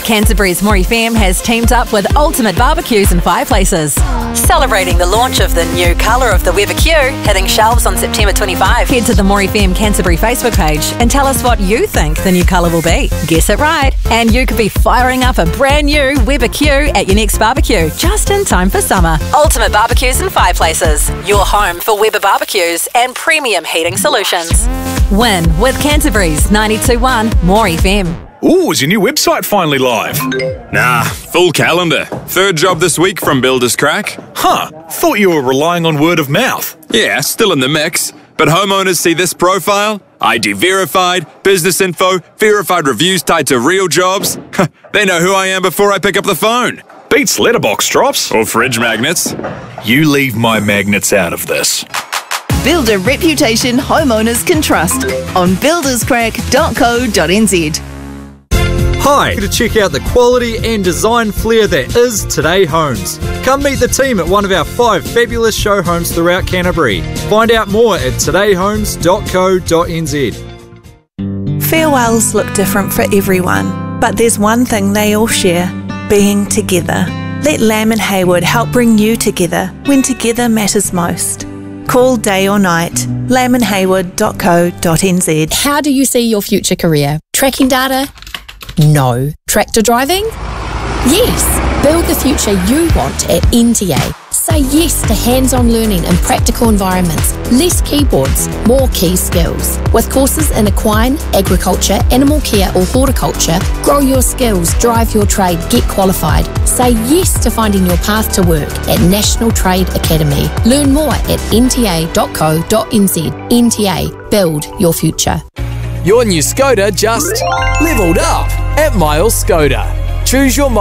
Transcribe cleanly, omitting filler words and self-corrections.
Canterbury's More FM has teamed up with Ultimate Barbecues and Fireplaces, celebrating the launch of the new colour of the Weber Q, hitting shelves on September 25. Head to the More FM Canterbury Facebook page and tell us what you think the new colour will be. Guess it right, and you could be firing up a brand new Weber Q at your next barbecue, just in time for summer. Ultimate Barbecues and Fireplaces, your home for Weber barbecues and premium heating solutions. Win with Canterbury's 92.1 More FM. Ooh, is your new website finally live? Nah, full calendar. Third job this week from Builders Crack. Huh, thought you were relying on word of mouth. Yeah, still in the mix. But homeowners see this profile, ID verified, business info, verified reviews tied to real jobs. They know who I am before I pick up the phone. Beats letterbox drops. Or fridge magnets. You leave my magnets out of this. Build a reputation homeowners can trust on builderscrack.co.nz. Hi, to check out the quality and design flair that is Today Homes. Come meet the team at one of our 5 fabulous show homes throughout Canterbury. Find out more at todayhomes.co.nz. Farewells look different for everyone, but there's one thing they all share: being together. Let Lamb and Hayward help bring you together when together matters most. Call day or night. lambandhayward.co.nz. How do you see your future career? Tracking data? No. Tractor driving? Yes. Build the future you want at NTA. Say yes to hands-on learning in practical environments, less keyboards, more key skills. With courses in equine, agriculture, animal care or horticulture, grow your skills, drive your trade, get qualified. Say yes to finding your path to work at National Trade Academy. Learn more at nta.co.nz. NTA. Build your future. Your new Skoda just leveled up at Miles Skoda. Choose your